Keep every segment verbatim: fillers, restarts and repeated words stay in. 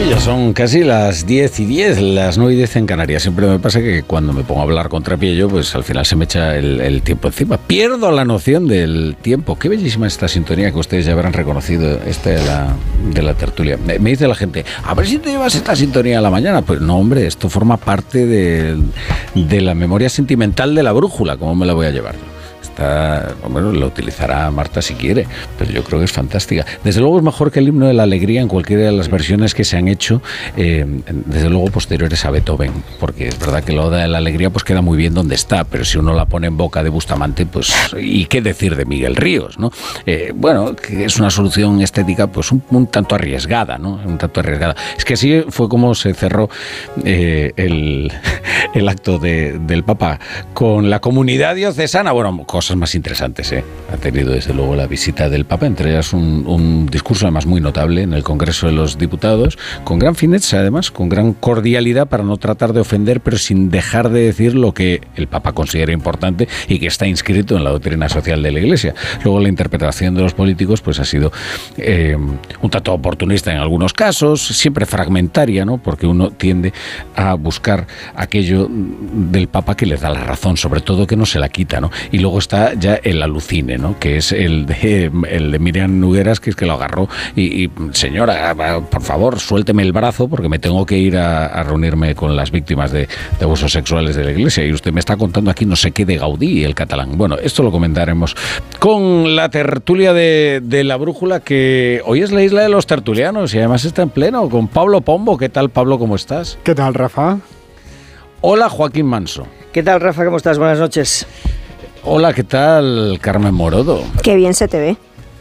Ya son casi las diez y diez, las nueve y diez en Canarias. Siempre me pasa que cuando me pongo a hablar con Trapiello, pues al final se me echa el, el tiempo encima. Pierdo la noción del tiempo. Qué bellísima esta sintonía que ustedes ya habrán reconocido, esta de la, de la tertulia. Me, me dice la gente, a ver si te llevas esta sintonía a la mañana. Pues no, hombre, esto forma parte de, de la memoria sentimental de la brújula. ¿Cómo me la voy a llevar? Está, bueno, lo utilizará Marta si quiere, pero yo creo que es fantástica. Desde luego es mejor que el himno de la alegría en cualquiera de las versiones que se han hecho, eh, desde luego posteriores a Beethoven, porque es verdad que la Oda de la Alegría pues queda muy bien donde está, pero si uno la pone en boca de Bustamante, pues y qué decir de Miguel Ríos, ¿no? Eh, bueno, que es una solución estética pues un, un tanto arriesgada, ¿no? Un tanto arriesgada. Es que así fue como se cerró eh, el, el acto de, del Papa con la comunidad diocesana. Bueno, cosas más interesantes, ¿eh? Ha tenido desde luego la visita del Papa, entre ellas un, un discurso además muy notable en el Congreso de los Diputados, con gran fineza además, con gran cordialidad para no tratar de ofender, pero sin dejar de decir lo que el Papa considera importante y que está inscrito en la doctrina social de la Iglesia. Luego la interpretación de los políticos pues ha sido eh, un tanto oportunista en algunos casos, siempre fragmentaria, ¿no? Porque uno tiende a buscar aquello del Papa que les da la razón, sobre todo que no se la quita, ¿no? Y luego está ya el alucine, ¿no? Que es el de, el de Miriam Nogueras, que es que lo agarró y, y señora, por favor, suélteme el brazo porque me tengo que ir a, a reunirme con las víctimas de, de abusos sexuales de la Iglesia y usted me está contando aquí no sé qué de Gaudí y el catalán. Bueno, esto lo comentaremos con la tertulia de, de la brújula, que hoy es la isla de los tertulianos y además está en pleno con Pablo Pombo. ¿Qué tal, Pablo? ¿Cómo estás? ¿Qué tal, Rafa? Hola, Joaquín Manso. ¿Qué tal, Rafa? ¿Cómo estás? Buenas noches. Hola, ¿qué tal, Carmen Morodo? Qué bien se te ve.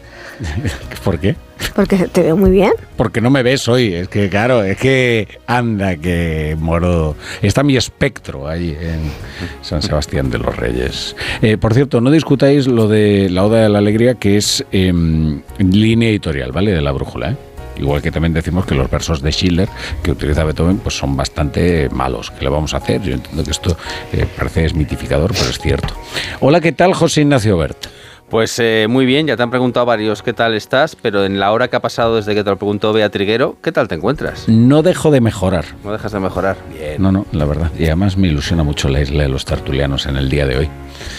¿Por qué? Porque te veo muy bien. Porque no me ves hoy, es que claro, es que anda que Morodo. Está mi espectro ahí en San Sebastián de los Reyes. Eh, por cierto, no discutáis lo de la Oda de la Alegría, que es eh, línea editorial, ¿vale? De la brújula, ¿eh? Igual que también decimos que los versos de Schiller que utiliza Beethoven pues son bastante malos. ¿Qué le vamos a hacer? Yo entiendo que esto eh, parece desmitificador, pero es cierto. Hola, ¿qué tal, José Ignacio Bert? Pues eh, muy bien, ya te han preguntado varios qué tal estás, pero en la hora que ha pasado desde que te lo preguntó Bea Triguero, ¿qué tal te encuentras? No dejo de mejorar. No dejas de mejorar. Bien. No, no, la verdad. Y además me ilusiona mucho la isla de los tertulianos en el día de hoy.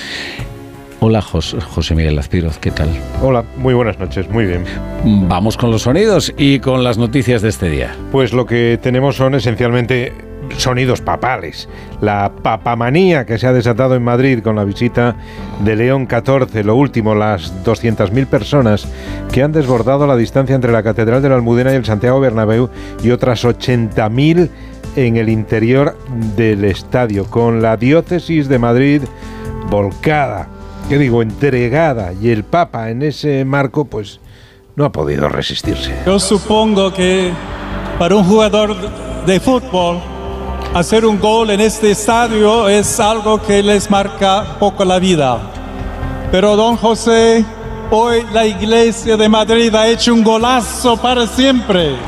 Hola, José, José Miguel Azpiroz, ¿qué tal? Hola, muy buenas noches, muy bien. Vamos con los sonidos y con las noticias de este día. Pues lo que tenemos son esencialmente sonidos papales. La papamanía que se ha desatado en Madrid con la visita de León catorce, lo último, las doscientas mil personas que han desbordado la distancia entre la Catedral de la Almudena y el Santiago Bernabéu y otras ochenta mil en el interior del estadio, con la diócesis de Madrid volcada. ¿Qué digo? Entregada, y el Papa en ese marco pues no ha podido resistirse. Yo supongo que para un jugador de fútbol hacer un gol en este estadio es algo que les marca poco la vida. Pero don José, hoy la Iglesia de Madrid ha hecho un golazo para siempre.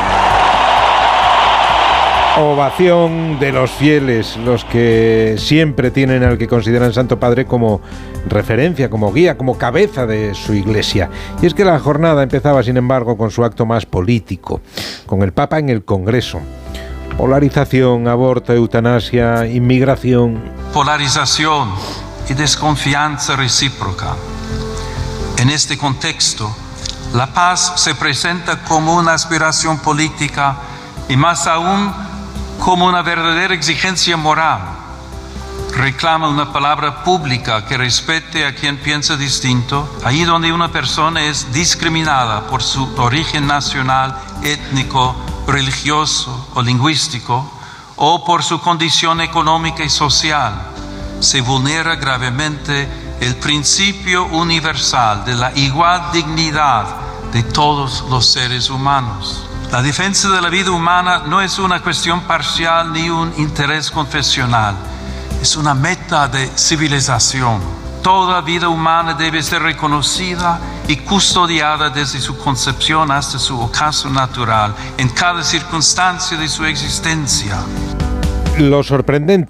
Ovación de los fieles, los que siempre tienen al que consideran Santo Padre como referencia, como guía, como cabeza de su iglesia. Y es que la jornada empezaba, sin embargo, con su acto más político, con el Papa en el Congreso. Polarización, aborto, eutanasia, inmigración. Polarización y desconfianza recíproca. En este contexto, la paz se presenta como una aspiración política y más aún como una verdadera exigencia moral. Reclama una palabra pública que respete a quien piensa distinto, allí donde una persona es discriminada por su origen nacional, étnico, religioso o lingüístico, o por su condición económica y social. Se vulnera gravemente el principio universal de la igual dignidad de todos los seres humanos. La defensa de la vida humana no es una cuestión parcial ni un interés confesional, es una meta de civilización. Toda vida humana debe ser reconocida y custodiada desde su concepción hasta su ocaso natural, en cada circunstancia de su existencia. Lo sorprendente,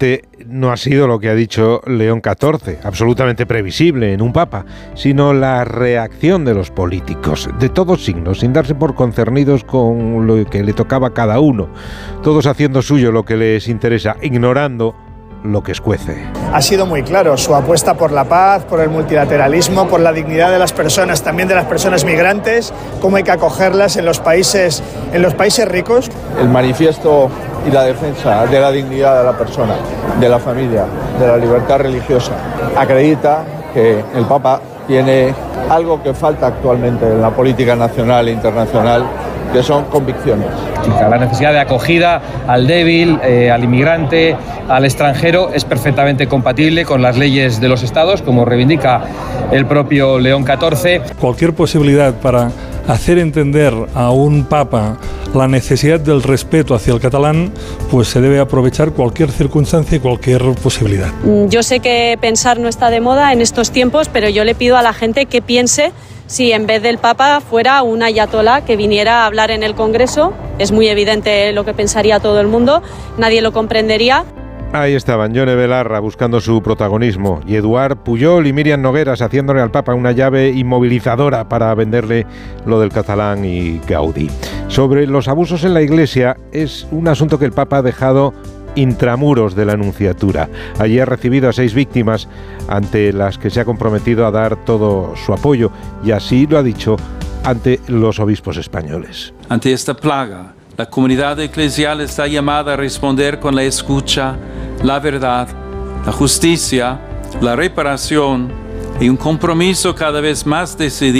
no ha sido lo que ha dicho León catorce, absolutamente previsible en un papa, sino la reacción de los políticos, de todos signos, sin darse por concernidos con lo que le tocaba a cada uno, todos haciendo suyo lo que les interesa, ignorando lo que escuece. Ha sido muy claro su apuesta por la paz, por el multilateralismo, por la dignidad de las personas, también de las personas migrantes, cómo hay que acogerlas en los países, en los países ricos. El manifiesto y la defensa de la dignidad de la persona, de la familia, de la libertad religiosa, acredita que el Papa tiene algo que falta actualmente en la política nacional e internacional, que son convicciones. La necesidad de acogida al débil, eh, al inmigrante, al extranjero, es perfectamente compatible con las leyes de los estados, como reivindica el propio León catorce. Cualquier posibilidad para hacer entender a un papa la necesidad del respeto hacia el catalán, pues se debe aprovechar cualquier circunstancia y cualquier posibilidad. Yo sé que pensar no está de moda en estos tiempos, pero yo le pido a la gente que piense si en vez del Papa fuera un ayatolá que viniera a hablar en el Congreso. Es muy evidente lo que pensaría todo el mundo, nadie lo comprendería. Ahí estaban Yone Belarra buscando su protagonismo y Eduard Pujol y Míriam Nogueras haciéndole al Papa una llave inmovilizadora para venderle lo del catalán y Gaudí. Sobre los abusos en la Iglesia, es un asunto que el Papa ha dejado intramuros de la Nunciatura. Allí ha recibido a seis víctimas ante las que se ha comprometido a dar todo su apoyo, y así lo ha dicho ante los obispos españoles. Ante esta plaga, la comunidad eclesial está llamada a responder con la escucha, la verdad, la justicia, la reparación y un compromiso cada vez más decidido